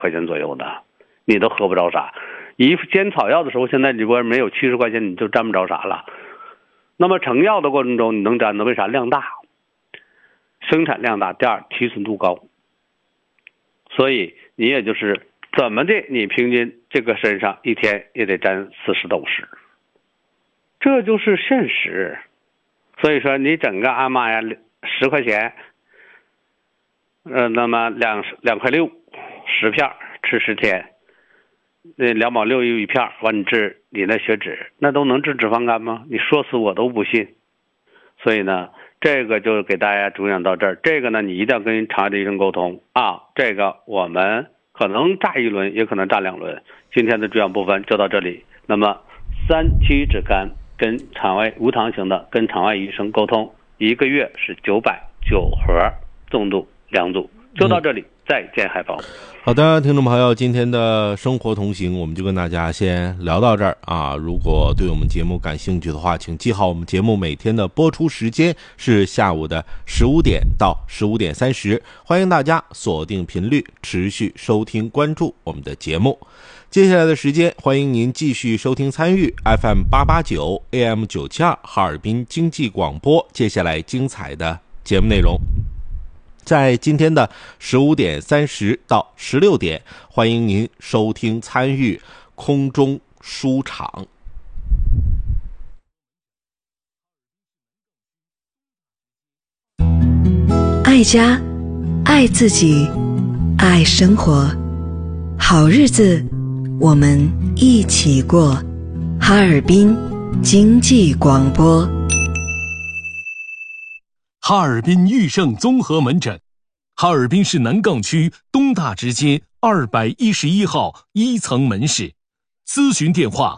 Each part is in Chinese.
块钱左右的，你都喝不着啥。一煎草药的时候，现在如果没有70块钱，你就沾不着啥了。那么成药的过程中，你能沾的，为啥？量大，生产量大。第二，提纯度高。所以你也就是怎么的，你平均这个身上一天也得沾40到50，这就是现实。所以说你整个阿玛呀10块钱，那么2块6，10片吃10天，那2毛6一片，完你治你那血脂，那都能治脂肪肝吗？你说死我都不信。所以呢，这个就给大家主讲到这儿。这个呢，你一定要跟肠胃的医生沟通啊。这个我们可能炸1轮，也可能炸2轮。今天的主讲部分就到这里。那么3期止肝，跟肠胃无糖型的，跟肠胃医生沟通，1个月是900，9盒，重度2组，就到这里。再见，海峰。 好的，听众朋友，今天的生活同行我们就跟大家先聊到这儿啊。如果对我们节目感兴趣的话，请记好我们节目每天的播出时间是下午的15点到15点30，欢迎大家锁定频率，持续收听关注我们的节目。接下来的时间，欢迎您继续收听参与 FM 889 AM 972哈尔滨经济广播接下来精彩的节目内容。在今天的15点30到16点，欢迎您收听参与空中书场。 爱家，爱自己，爱生活，好日子我们一起过。哈尔滨经济广播。 哈尔滨裕盛综合门诊，哈尔滨市南岗区东大直街211号1层门市，咨询电话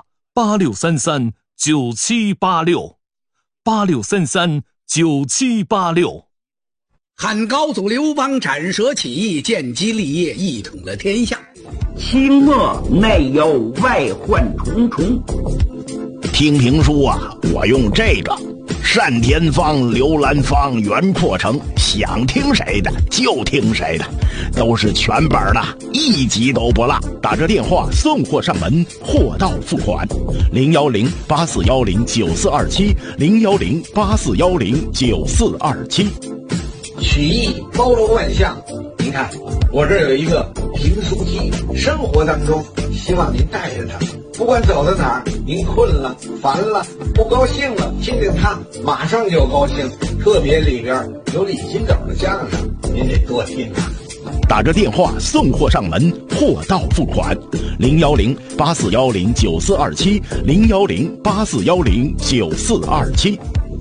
86339786，86339786。 汉高祖刘邦斩蛇起义，建基立业，一统了天下。 清末内忧外患重重，听评书啊，我用这个单田芳、刘兰芳、袁阔成，想听谁的就听谁的，都是全本的，一集都不落。打这电话送货上门，货到付款。010-8410-9427，010-8410-9427。 曲艺包罗万象，您看我这儿有一个评书机，生活当中希望您带着它，不管走到哪儿，您困了、烦了、不高兴了，听听它，马上就高兴。特别里边有李金斗的相声，您得多听啊。 打着电话送货上门，货到付款。010-8410-9427，010-8410-9427。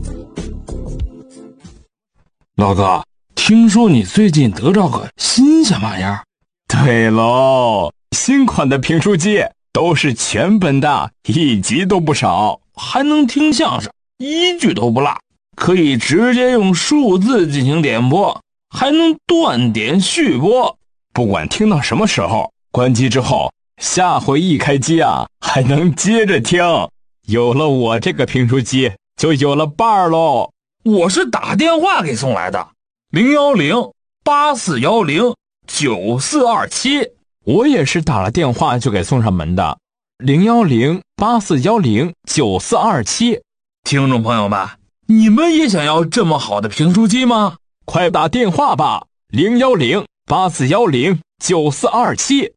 老哥，听说你最近得着个新鲜玩意儿？ 对喽，新款的评书机都是全本的，一集都不少， 还能听相声，一句都不落，可以直接用数字进行点播，还能断点续播。 不管听到什么时候，关机之后，下回一开机啊，还能接着听。有了我这个评书机，就有了伴儿喽。 我是打电话给送来的，010-8410-9427。 我也是打了电话就给送上门的，010-8410-9427。 听众朋友们，你们也想要这么好的评书机吗？ 快打电话吧，010-8410-9427，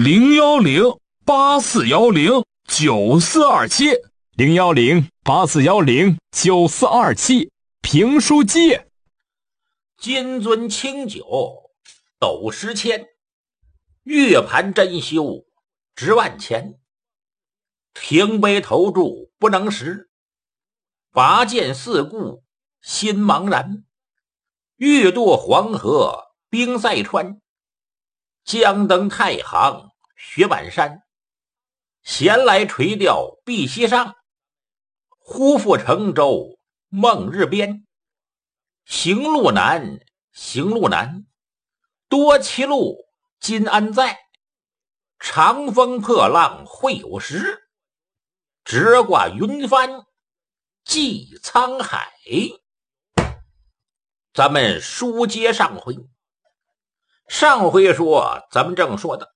010-8410-9427， 010-8410-9427。评书机。 金樽清酒斗10千，月盘珍馐值万钱。停杯投箸不能食，拔剑四顾心茫然。月堕黄河冰塞川，将登太行雪满山。闲来垂钓碧溪上，忽复乘舟梦日边。行路难，行路难，多歧路，今安在？长风破浪会有时，直挂云帆济沧海。咱们书接上回，上回说咱们正说的